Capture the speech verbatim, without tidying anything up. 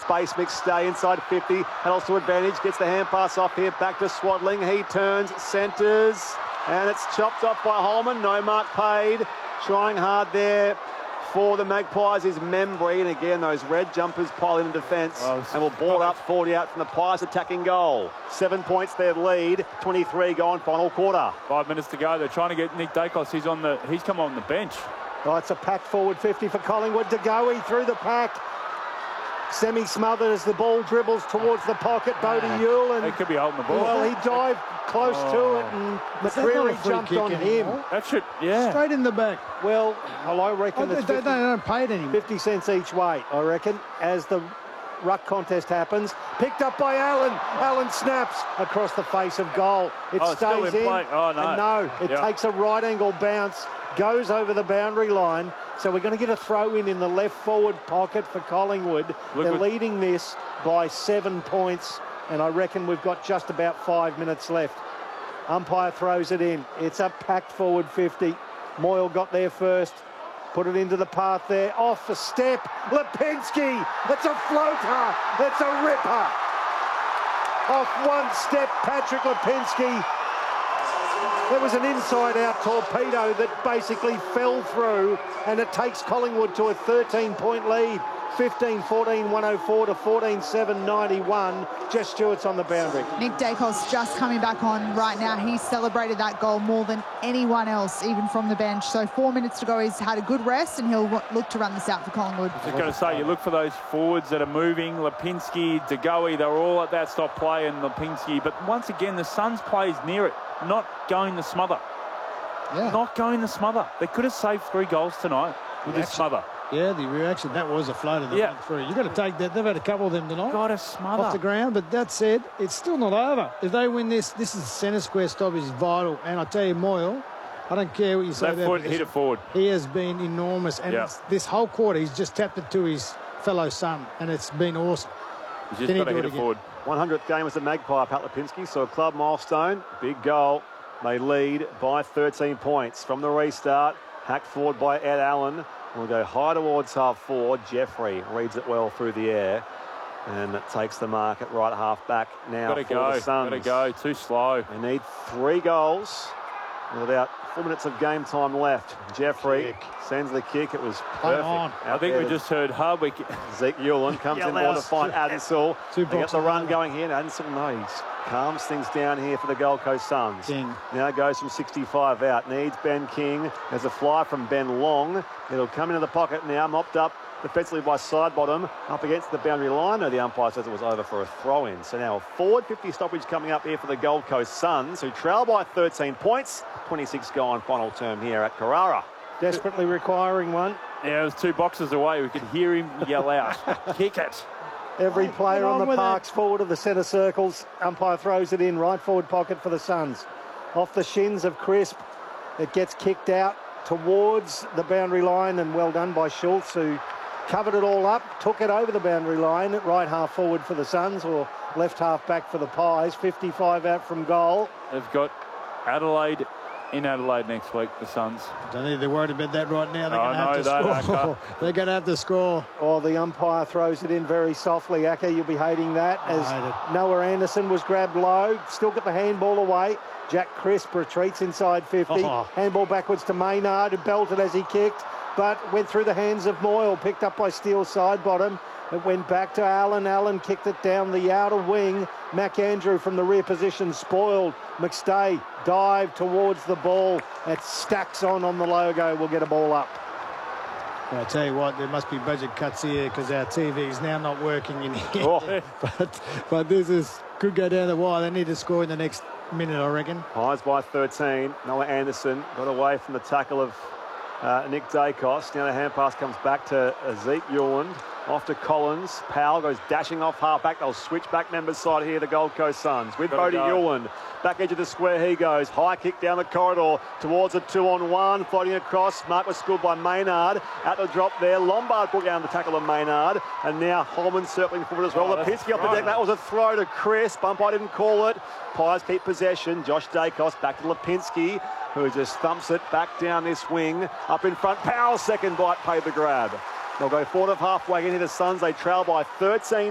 space. McStay inside fifty. Handles to advantage. Gets the hand pass off here. Back to Swadling. He turns, centres, and it's chopped off by Holman. No mark paid. Trying hard there for the Magpies is Membry, and again those red jumpers pile in defence, oh, and will ball up forty out from the Pies attacking goal. Seven points their lead, twenty-three gone, final quarter. Five minutes to go. They're trying to get Nick Dacos. He's on the. He's come on the bench. Oh, it's a packed forward fifty for Collingwood. De Goey through the pack. Semi-smothered as the ball dribbles towards the pocket. Bodie Yule. He could be holding the ball. Well, he dived close oh. to it, and McCreary jumped on him. That should, yeah. Straight in the back. Well, well I reckon oh, it's they, fifty, they don't pay it anymore. fifty cents each way, I reckon, as the ruck contest happens. Picked up by Allen. Allen snaps across the face of goal. It oh, stays in. in. Play. Oh, no. And no, it yep. takes a right angle bounce, goes over the boundary line. So we're going to get a throw in in the left forward pocket for Collingwood. Look They're leading this by seven points, and I reckon we've got just about five minutes left. Umpire throws it in. It's a packed forward fifty. Moyle got there first. Put it into the path there. Off the step. Lipinski. It's a floater. It's a ripper. Off one step, Patrick Lipinski. There was an inside-out torpedo that basically fell through, and it takes Collingwood to a thirteen-point lead. fifteen fourteen one oh four to fourteen seven ninety-one. Jess Stewart's on the boundary. Nick Dacos just coming back on right now. He celebrated that goal more than anyone else, even from the bench. So four minutes to go. He's had a good rest, and he'll look to run this out for Collingwood. I was just going to say, you look for those forwards that are moving. Lipinski, De Goey, they're all at that stop play, and Lipinski. But once again, the Suns plays near it, not going to smother. Yeah. Not going to smother. They could have saved three goals tonight with this smother. Yeah, the reaction, that was a floater that yeah. went through. You've got to take that. They've had a couple of them tonight. Got to smother. Off the ground, but that said, it's still not over. If they win this, this is centre square stop is vital. And I tell you, Moyle, I don't care what you say. Left foot, hit it forward. He has been enormous. And yeah. this whole quarter, he's just tapped it to his fellow son, and it's been awesome. He's just got to hit it, it forward. one hundredth game as a Magpie, Pat Lipinski, so a club milestone. Big goal. They lead by thirteen points from the restart. Hacked forward by Ed Allen. We'll go high towards half four. Jeffrey reads it well through the air, and it takes the mark at right half back now. Gotta for go. The Suns. Gotta go. Too slow. They need three goals with about four minutes of game time left. Jeffrey kick. Sends the kick. It was perfect. On. I think we just heard Hardwick. Zeke Ulan comes in more to fight Adensel. They get the run going here. And Adensel knows. Calms things down here for the Gold Coast Suns. King. Now goes from sixty-five out. Needs Ben King. There's a fly from Ben Long. It'll come into the pocket now. Mopped up defensively by Sidebottom. Up against the boundary line. No, the umpire says it was over for a throw-in. So now a forward fifty stoppage coming up here for the Gold Coast Suns, who trail by thirteen points. twenty-six gone final term here at Carrara. Desperately requiring one. Yeah, it was two boxes away. We could hear him yell out, kick it. Every player on, on the park's it. forward of the centre circles. Umpire throws it in, right forward pocket for the Suns. Off the shins of Crisp. It gets kicked out towards the boundary line, and well done by Schultz, who covered it all up, took it over the boundary line, at right half forward for the Suns, or left half back for the Pies. fifty-five out from goal. They've got Adelaide in Adelaide next week, the Suns. Don't think they're worried about that right now. They're oh, going to have no, to score. They're going to have to score. Oh, the umpire throws it in very softly. Aka, you'll be hating that. As Noah Anderson was grabbed low, still got the handball away. Jack Crisp retreats inside fifty. Oh. Handball backwards to Maynard, who belted as he kicked, but went through the hands of Moyle, picked up by Steele Sidebottom. It went back to Allen. Allen kicked it down the outer wing. Mac Andrew from the rear position spoiled. McStay dived towards the ball. It stacks on on the logo. We'll get a ball up. Well, I tell you what, there must be budget cuts here because our T V is now not working in here. Oh. but, but this is could go down the wire. They need to score in the next minute, I reckon. Pies by thirteen. Noah Anderson got away from the tackle of uh, Nick Dacos. Now the hand pass comes back to uh, Zeke Uland. Off to Collins. Powell goes dashing off half-back. They'll switch back members side here, the Gold Coast Suns. With Bodie Uland. Back edge of the square he goes. High kick down the corridor towards a two-on-one. Floating across. Mark was schooled by Maynard. At the drop there. Lombard put down the tackle of Maynard. And now Holman circling forward as well. Oh, Lipinski off the deck. That was a throw to Chris. Umpire didn't call it. Pies keep possession. Josh Dacos back to Lipinski, who just thumps it back down this wing. Up in front. Powell's second bite paid the grab. They'll go forward of halfway into the Suns. They trail by thirteen.